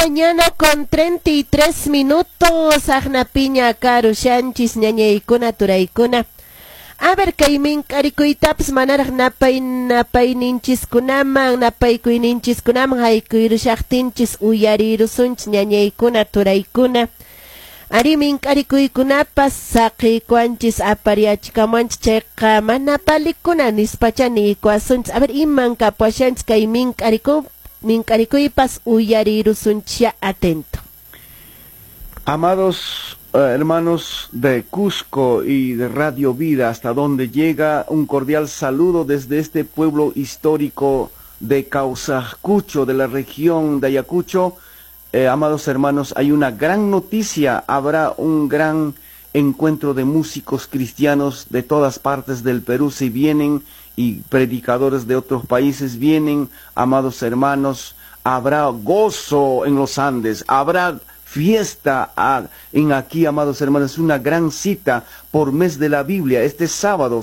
mañana con 33 minutos. Agna piña caro shanchis ñañaykuna turaykuna. A ver kaymin karikuytapas manaraq napay ninchiskunaman napaykuy ninchiskunaman haykuyrushaqtinchis uyarirusunchis ñañaykuna turaykuna. Arimin karikuykunapas saqikuanchis apariachikamanchis chayqa mana palikuna nispacha niykuasunchis. A ver iman kapuashanchis kay minkarikuypas uyarirusunchis atento. Amados hermanos de Cusco y de Radio Vida, hasta donde llega, un cordial saludo desde este pueblo histórico de Causacucho, de la región de Ayacucho. Amados hermanos, hay una gran noticia, habrá un gran encuentro de músicos cristianos de todas partes del Perú, si vienen, y predicadores de otros países vienen. Amados hermanos, habrá gozo en los Andes, habrá fiesta en aquí, amados hermanos, es una gran cita por mes de la Biblia. Este sábado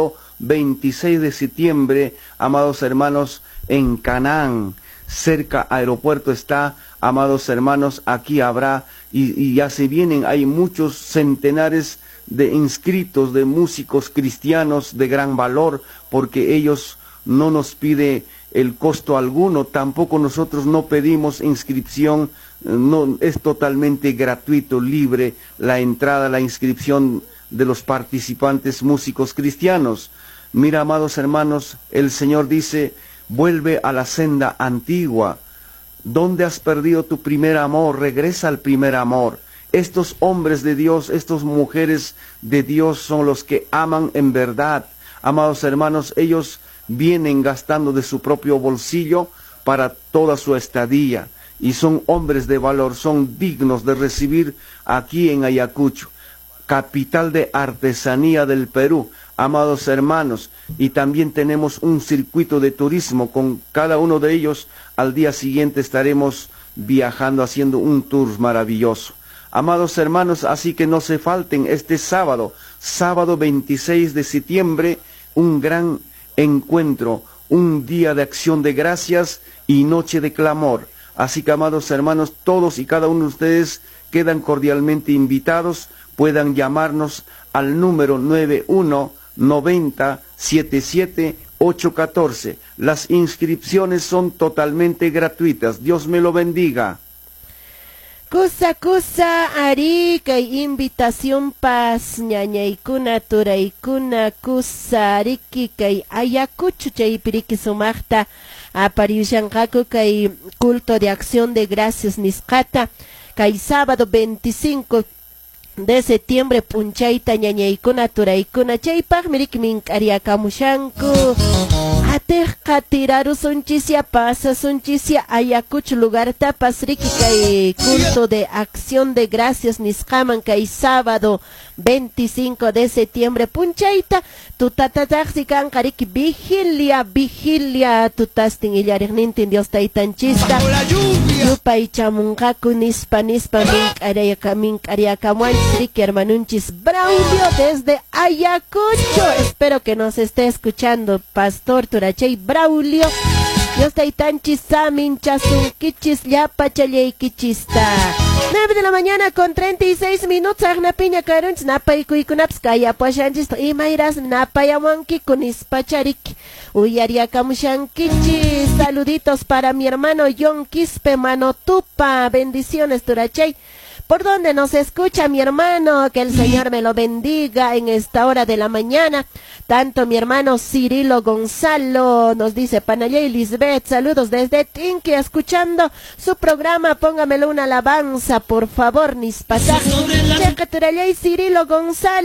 26 de septiembre, amados hermanos, en Canaán, cerca aeropuerto está, amados hermanos, aquí habrá, y ya se vienen, hay muchos centenares de inscritos, de músicos cristianos de gran valor, porque ellos no nos pide el costo alguno, tampoco nosotros no pedimos inscripción, no, es totalmente gratuito, libre la entrada, la inscripción de los participantes músicos cristianos. Mira, amados hermanos, el Señor dice, vuelve a la senda antigua. ¿Dónde has perdido tu primer amor? Regresa al primer amor. Estos hombres de Dios, estas mujeres de Dios son los que aman en verdad. Amados hermanos, ellos vienen gastando de su propio bolsillo para toda su estadía. Y son hombres de valor, son dignos de recibir aquí en Ayacucho, capital de artesanía del Perú, amados hermanos. Y también tenemos un circuito de turismo con cada uno de ellos. Al día siguiente estaremos viajando, haciendo un tour maravilloso. Amados hermanos, así que no se falten este sábado 26 de septiembre, un gran encuentro, un día de acción de gracias y noche de clamor. Así que, amados hermanos, todos y cada uno de ustedes quedan cordialmente invitados. Puedan llamarnos al número 9190-77-814. Las inscripciones son totalmente gratuitas. Dios me lo bendiga. Kusa ari kay invitación pas ñañaykuna turaykuna kusa riki kay Ayacucho chaypiriki sumaqta apariyushanqaku kay culto de acción de gracias nisqata kay sábado 25 de septiembre punchayta ñañaykuna turaykuna chaypaqmi riki mink'ariyakamushanku ateqqa tirarusunchisia pasasunchisia Ayacucho lugar tapas riki kay culto de acción de gracias nisqaman kay sábado 25 de septiembre punchayta tutatataqsi kanqa riki vigilia tutastin illariqnintin Dios taytanchista yupay chamunqaku nispa mink'ariyakamuanchis riki hermanunchis Braulio desde Ayacucho. Espero que nos esté escuchando Pastor Turachay Braulio. Dios taytanchis samin chasunkichis llapa challaykichista. 9 de la mañana con 36 minutos. Agna piña karunch napaykuykunapas kayapuashanchis imayras napayawanki kunispacharik uyariakamushankichis. Saluditos para mi hermano John Quispe Manotupa. Bendiciones Turachay. ¿Por dónde nos escucha mi hermano? Que el Señor me lo bendiga en esta hora de la mañana. Tanto mi hermano Cirilo Gonzalo nos dice Panayay Lisbeth, saludos desde Tinque, escuchando su programa. Póngamelo una alabanza, por favor, Nispasaj. Cirilo Gonzalo.